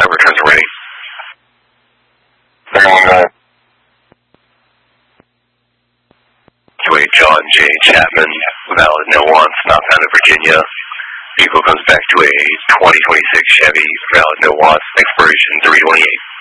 returns are ready. To a John J. Chapman, valid, no wants, not found in Virginia. Vehicle comes back to a 2026 Chevy, valid, no wants, expiration 328.